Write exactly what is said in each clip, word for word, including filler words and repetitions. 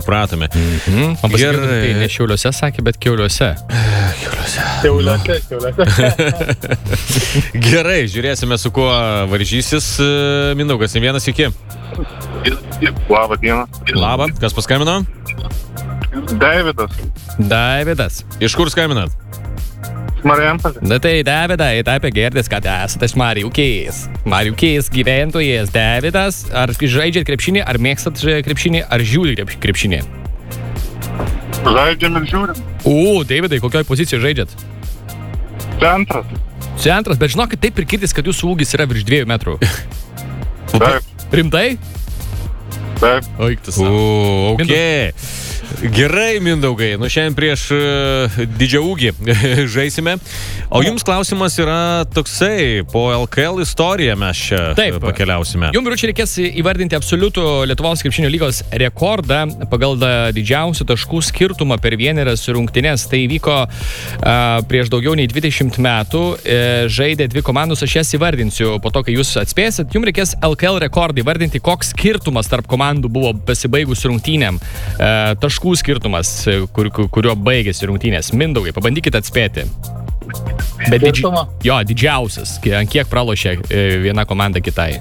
supratome. Mhm. Man pasakytų, Gerai. tai ne Šiauliuose sakė, bet Kiauliuose. Šiauliuose, Šiauliuose. Gerai, žiūrėsime, su kuo varžysis e, Mindaugas. Vienas iki. Labą dieną. Labą. Kas paskambino? Davidas. Davidas. Iš kur skambinat? Marijampolė. Na tai Davidai, taip girdės, kad esate iš Mariukės. Mariukės gyventojas Davidas. Ar žaidžiat krepšinį, ar mėgstat krepšinį, ar žiūri krepšinį? Žaidžiam ir žiūrim. O, Davidai, kokioj pozicijoje žaidžiat? Centras. Centras, bet žinokit, taip ir kirtis, kad jūsų ūgis yra virš dviejų metrų. Taip, Rimtai? taip. Oiktas. O, ok. Gerai, Mindaugai. Nu, šiandien prieš uh, didžią ūgį žaisime. O jums klausimas yra toksai, po L K L istoriją mes čia Taip. pakeliausime. Jums, vyručiai, reikės įvardinti absoliutų Lietuvos krepšinio lygos rekordą pagal didžiausių taškų skirtumą per vienerias rungtynes. Tai vyko uh, prieš daugiau nei dvidešimt metų. E, žaidė dvi komandos, aš jas įvardinsiu. Po to, kai jūs atspėsit, jums reikės L K L rekordą įvardinti, koks skirtumas tarp komandų buvo pasibaigus rungtynėm. E, taškų skirtumas, kur, kuriuo baigėsi rungtynės. Mindaugai, pabandykite atspėti. Bet didži... Jo, didžiausias. Ant kiek pralošė e, viena komanda kitai?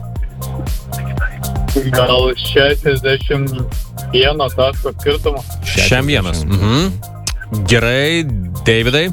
Gal šešiasdešimt vieno taško skirtumo. Šiam vienas. Mhm. Gerai, Davidai.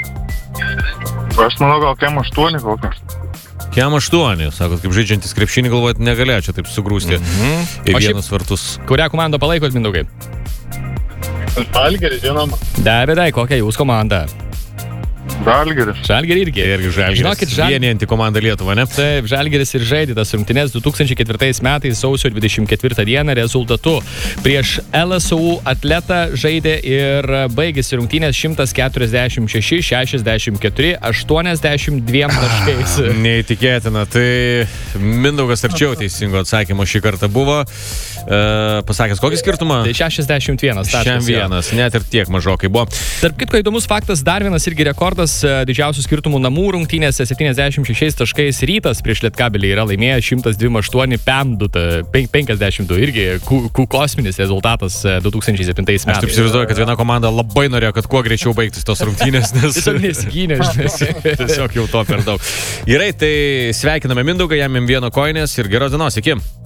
Aš manau, gal kem aštuoni kokias. Kiam aštuoni. Sakot, kaip žaidžiantis krepšinį, galvojat, negalėčiau taip sugrūsti Mhm. į O šiaip- vienus vartus. Kurią komandą palaikot, Mindaugai? Žalgiris, žinoma. Davidai, kokia jūs komanda? Žalgiris. Žalgirį irgi. Irgi Žalgiris. Žinokit, Žal- Vienijanti komanda Lietuvą, ne? Taip, Žalgiris ir žaidė tas rungtynes du tūkstančiai ketvirtais metais sausio dvidešimt ketvirtą dieną rezultatu. Prieš L S U atletą žaidė ir baigėsi rungtynės šimtas keturiasdešimt šeši šešiasdešimt keturi aštuoniasdešimt dviem taškais. Neįtikėtina. Tai Mindaugas arčiau teisingo atsakymo šį kartą buvo. E, pasakęs, kokį skirtumą? Tai šešiasdešimt vienas taškas. Šiam vienas, net ir tiek mažokai buvo. Tarp kitko įdomus faktas, dar vienas irgi rekordas didžiausių skirtumų namų rungtynėse septyniasdešimt šešiais taškais Rytas prieš Lietkabelį yra laimėjęs šimtas dvidešimt aštuoni Pem du, penkiasdešimt du, irgi ku, ku kosminis rezultatas du tūkstančiai septintais metais. Aš taip įsivaizduoju, kad viena komanda labai norėjo, kad kuo greičiau baigtis tos rungtynės, nes Tiesiog nesigynė, žinai. tiesiog jau to per daug. Gerai, tai sveikiname Mindaugą, jam vieno koinės ir geros dienos, iki.